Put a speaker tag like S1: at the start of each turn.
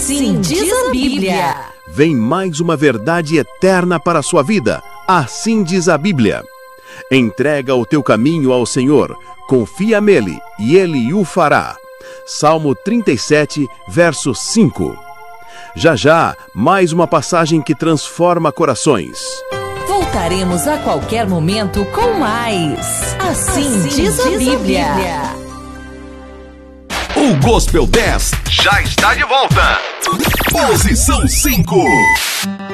S1: Assim diz a Bíblia.
S2: Vem mais uma verdade eterna para a sua vida. Assim diz a Bíblia. Entrega o teu caminho ao Senhor, confia nele e ele o fará. Salmo 37, verso 5. Já já, mais uma passagem que transforma corações.
S1: Voltaremos a qualquer momento com mais. Assim diz a Bíblia.
S3: O Gospel 10 já está de volta. Posição 5.